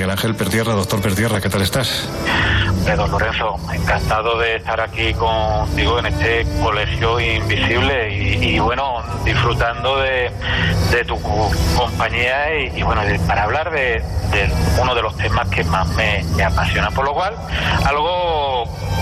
Miguel Ángel Pertierra. Doctor Pertierra, ¿qué tal estás? Don Lorenzo, encantado de estar aquí contigo en este colegio invisible y bueno, disfrutando de tu compañía y bueno, para hablar de uno de los temas que más me apasiona, por lo cual algo